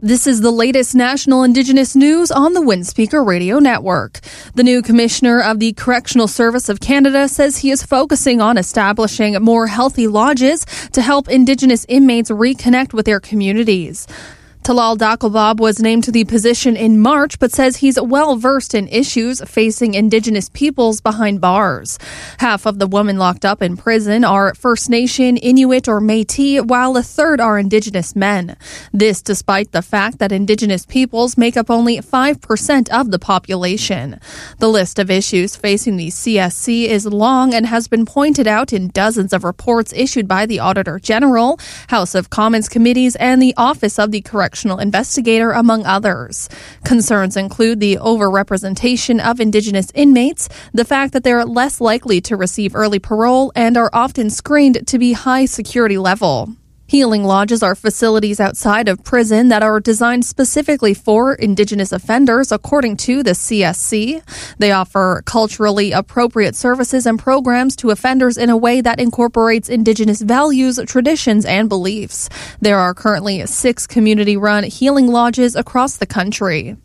This is the latest national Indigenous news on the Windspeaker Radio Network. The new commissioner of the Correctional Service of Canada says he is focusing on establishing more healthy lodges to help Indigenous inmates reconnect with their communities. Talal Dakelbab was named to the position in March, but says he's well-versed in issues facing Indigenous peoples behind bars. Half of the women locked up in prison are First Nation, Inuit, or Métis, while a third are Indigenous men. This despite the fact that Indigenous peoples make up only 5% of the population. The list of issues facing the CSC is long and has been pointed out in dozens of reports issued by the Auditor General, House of Commons committees, and the Office of the Correctional Investigator, among others. Concerns include the overrepresentation of Indigenous inmates, the fact that they're less likely to receive early parole, and are often screened to be high security level. Healing lodges are facilities outside of prison that are designed specifically for Indigenous offenders, according to the CSC. They offer culturally appropriate services and programs to offenders in a way that incorporates Indigenous values, traditions, and beliefs. There are currently 6 community-run healing lodges across the country.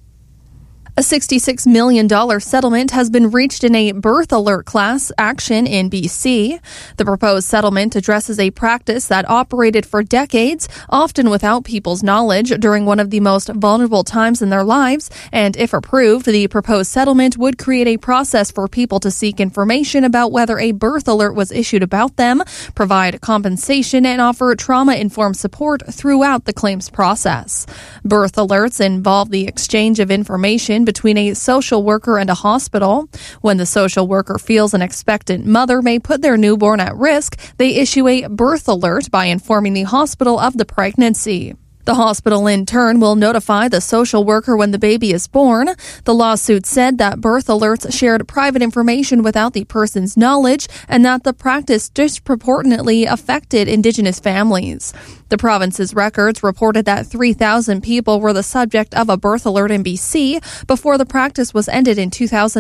A $66 million settlement has been reached in a birth alert class action in BC. The proposed settlement addresses a practice that operated for decades, often without people's knowledge, during one of the most vulnerable times in their lives, and if approved, the proposed settlement would create a process for people to seek information about whether a birth alert was issued about them, provide compensation, and offer trauma-informed support throughout the claims process. Birth alerts involve the exchange of information between a social worker and a hospital. When the social worker feels an expectant mother may put their newborn at risk, they issue a birth alert by informing the hospital of the pregnancy. The hospital, in turn, will notify the social worker when the baby is born. The lawsuit said that birth alerts shared private information without the person's knowledge and that the practice disproportionately affected Indigenous families. The province's records reported that 3,000 people were the subject of a birth alert in BC before the practice was ended in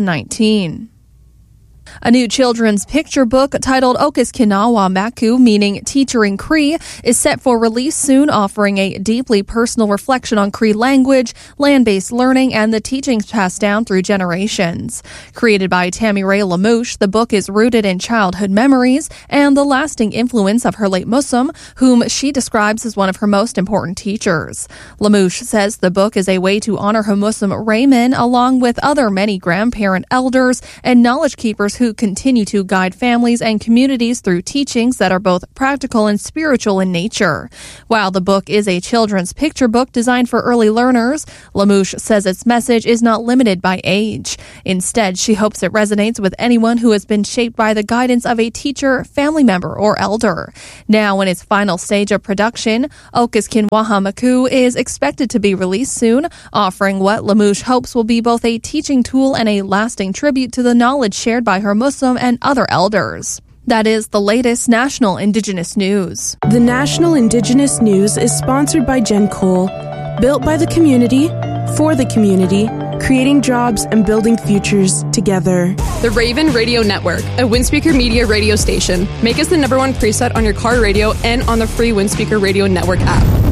2019. A new children's picture book titled Okiskinawa Maku, meaning Teacher in Cree, is set for release soon, offering a deeply personal reflection on Cree language, land-based learning, and the teachings passed down through generations. Created by Tammy Ray Lamouche, the book is rooted in childhood memories and the lasting influence of her late Musum, whom she describes as one of her most important teachers. Lamouche says the book is a way to honor her Musum Raymond, along with other many grandparent elders and knowledge keepers who continue to guide families and communities through teachings that are both practical and spiritual in nature. While the book is a children's picture book designed for early learners, Lamouche says its message is not limited by age. Instead, she hopes it resonates with anyone who has been shaped by the guidance of a teacher, family member, or elder. Now, in its final stage of production, Okiskinawa Maku is expected to be released soon, offering what Lamouche hopes will be both a teaching tool and a lasting tribute to the knowledge shared by her Muslim and other elders. That is the latest national Indigenous news. The National Indigenous News is sponsored by Jen Cole. Built by the community, for the community, creating jobs and building futures together. The Raven Radio Network, a Windspeaker Media radio station. Make us the #1 preset on your car radio and on the free Windspeaker Radio Network app.